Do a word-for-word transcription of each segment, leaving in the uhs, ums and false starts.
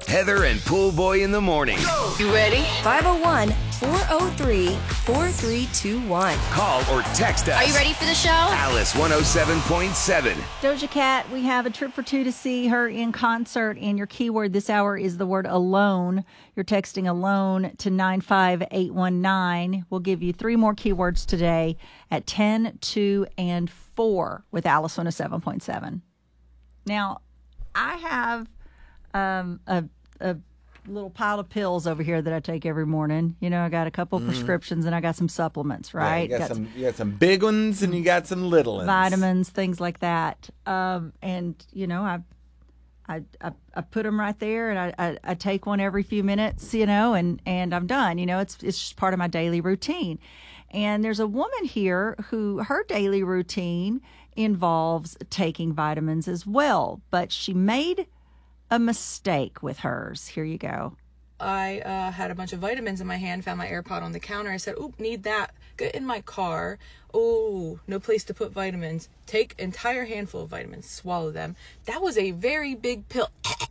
Heather and Pool Boy in the morning. You ready? five oh one, four oh three, four three two one. Call or text us. Are you ready for the show? Alice one oh seven point seven. Doja Cat, we have a trip for two to see her in concert, and your keyword this hour is the word alone. You're texting alone to nine five eight one nine. We'll give you three more keywords today at ten, two, and four with Alice one oh seven point seven. Now, I have um, a, a little pile of pills over here that I take every morning. You know, I got a couple mm. prescriptions and I got some supplements, right? Yeah, you got, got some, you got some big ones and you got some little ones. Vitamins, things like that. Um, and, you know, I, I I I put them right there, and I, I, I take one every few minutes, you know, and, and I'm done. You know, it's it's just part of my daily routine. And there's a woman here who her daily routine involves taking vitamins as well, but she made a mistake with hers. Here you go. I uh, had a bunch of vitamins in my hand, found my AirPod on the counter. I said, oop, need that. Get in my car. Oh, no place to put vitamins. Take entire handful of vitamins, swallow them. That was a very big pill.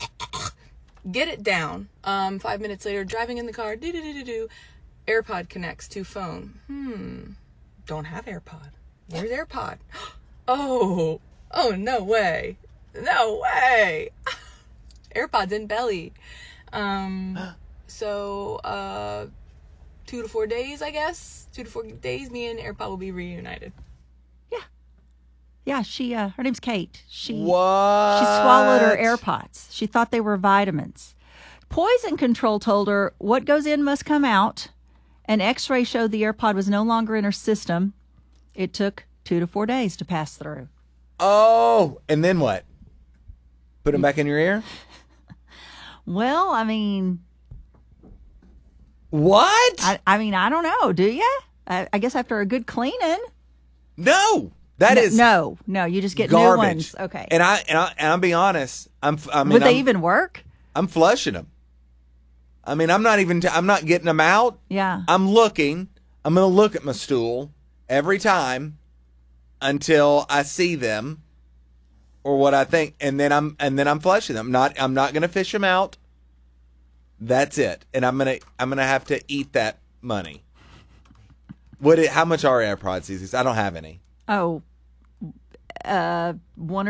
Get it down. Um, five minutes later, driving in the car, do-do-do-do-do. AirPod connects to phone. Hmm, don't have AirPod. Where's AirPod? Oh, oh, no way. No way. AirPods in belly. Um, so, uh, two to four days, I guess. Two to four days, me and AirPod will be reunited. Yeah. Yeah, she, uh, her name's Kate. She, what? She swallowed her AirPods. She thought they were vitamins. Poison Control told her what goes in must come out. An x-ray showed the AirPod was no longer in her system. It took two to four days to pass through. Oh, and then what? Put them back in your ear? Well, I mean... What? I, I mean, I don't know. Do you? I, I guess after a good cleaning. No, that no, is no, no. You just get garbage. new ones. Okay. And I and I and I'll be honest. I'm. I mean, would they I'm, even work? I'm flushing them. I mean, I'm not even. T- I'm not getting them out. Yeah. I'm looking. I'm going to look at my stool every time until I see them or what I think, and then I'm and then I'm flushing them. Not. I'm not going to fish them out. That's it, and I'm gonna I'm gonna have to eat that money. What? It, how much are AirPods these days? I don't have any. Oh, uh, one or